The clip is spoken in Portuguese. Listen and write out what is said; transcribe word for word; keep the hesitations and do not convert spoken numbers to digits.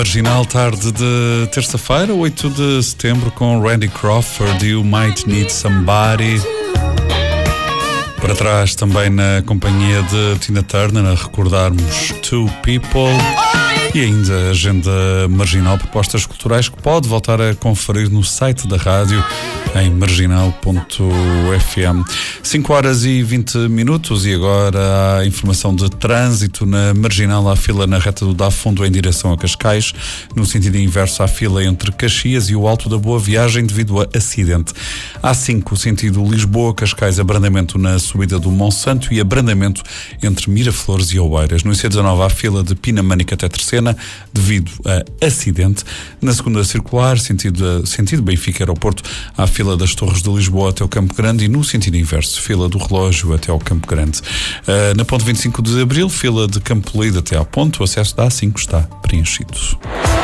Marginal, tarde de terça-feira, oito de setembro, com Randy Crawford e You Might Need Somebody. Para trás também na companhia de Tina Turner, a recordarmos Two People. E ainda a agenda marginal, propostas culturais que pode voltar a conferir no site da rádio em marginal ponto f m. cinco horas e vinte minutos e agora a informação de trânsito na Marginal. À fila na reta do Dá Fundo em direção a Cascais, no sentido inverso à fila entre Caxias e o Alto da Boa Viagem devido a acidente. A cinco, sentido Lisboa-Cascais, abrandamento na subida do Monsanto e abrandamento entre Miraflores e Oeiras. No I C dezanove, à fila de Pinamânica até Terceira devido a acidente. Na segunda circular, sentido, sentido Benfica Aeroporto, à fila das Torres de Lisboa até o Campo Grande e no sentido inverso, fila do Relógio até ao Campo Grande. Uh, na ponte vinte e cinco de Abril, fila de Campo Lido até ao ponto, o acesso da A cinco está preenchido.